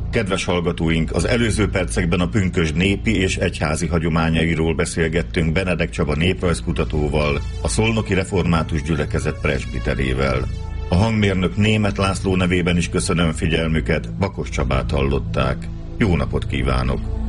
Kedves hallgatóink, az előző percekben a pünkösd népi és egyházi hagyományairól beszélgettünk Benedek Csaba néprajzkutatóval, a Szolnoki Református Gyülekezet presbiterével. A hangmérnök Németh László nevében is köszönöm figyelmüket, Bakos Csabát hallották. Jó napot kívánok!